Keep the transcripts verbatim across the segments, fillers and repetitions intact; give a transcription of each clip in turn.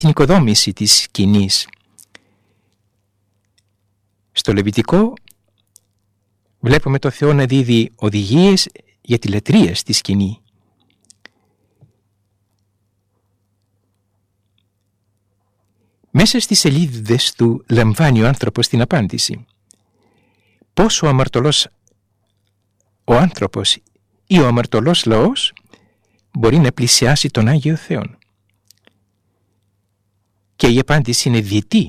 την οικοδόμηση της σκηνής. Στο Λεβιτικό βλέπουμε το Θεό να δίδει οδηγίες για τη λατρεία στη σκηνή. Μέσα στις σελίδες του λαμβάνει ο άνθρωπος την απάντηση. Πόσο ο αμαρτωλός ο άνθρωπος ή ο αμαρτωλός λαός μπορεί να πλησιάσει τον Άγιο Θεόν. Και η απάντηση είναι διετή.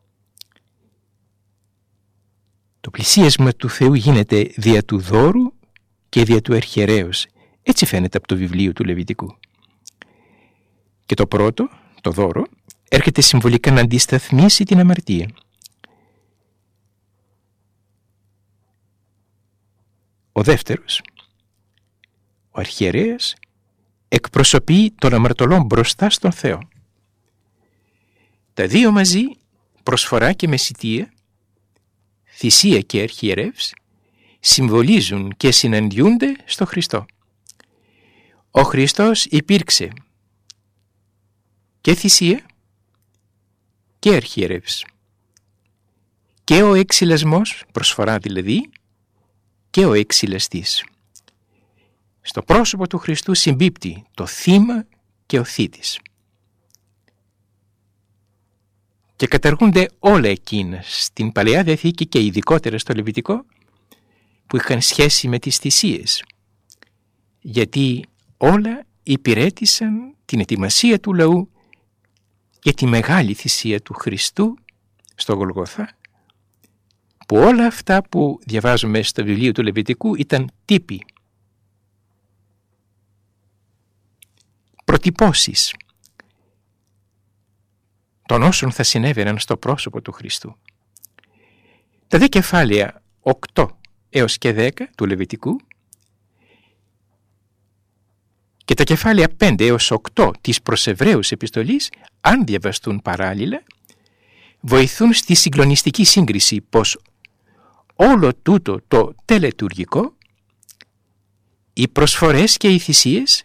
Το πλησίασμα του Θεού γίνεται δια του δώρου και δια του αρχιερέως. Έτσι φαίνεται από το βιβλίο του Λεβιτικού. Και το πρώτο, το δώρο, έρχεται συμβολικά να αντισταθμίσει την αμαρτία. Ο δεύτερος, ο αρχιερέας, εκπροσωπεί τον αμαρτωλό μπροστά στον Θεό. Τα δύο μαζί, προσφορά και μεσιτεία, θυσία και αρχιερεύς, συμβολίζουν και συναντιούνται στο Χριστό. Ο Χριστός υπήρξε και θυσία και αρχιερεύς. Και ο εξηλασμός, προσφορά δηλαδή, και ο εξηλαστής. Στο πρόσωπο του Χριστού συμπίπτει το θύμα και ο θήτης. Και καταργούνται όλα εκείνα στην Παλαιά Διαθήκη και ειδικότερα στο Λεβιτικό που είχαν σχέση με τις θυσίες, γιατί όλα υπηρέτησαν την ετοιμασία του λαού για τη μεγάλη θυσία του Χριστού στο Γολγοθά, που όλα αυτά που διαβάζουμε στο βιβλίο του Λεβιτικού ήταν τύποι, προτυπώσεις των όσων θα συνέβαιναν στο πρόσωπο του Χριστού. Τα δε κεφάλαια οκτώ έως και δέκα του Λεβιτικού και τα κεφάλαια πέντε έως οκτώ της προς Εβραίους επιστολής, αν διαβαστούν παράλληλα, βοηθούν στη συγκλονιστική σύγκριση πως όλο τούτο το τελετουργικό, οι προσφορές και οι θυσίες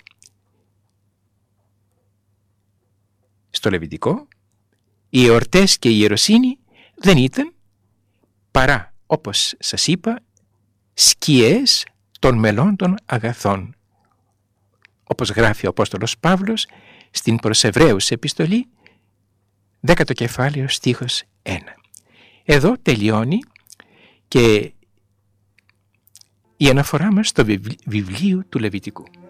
στο Λεβιτικό, οι εορτές και η ιεροσύνη δεν ήταν παρά, όπως σας είπα, σκιές των μελών αγαθών. Όπως γράφει ο Απόστολος Παύλος στην προς Εβραίους επιστολή, δέκατο κεφάλαιο στίχος ένα. Εδώ τελειώνει και η αναφορά μας στο βιβλίο του Λεβιτικού.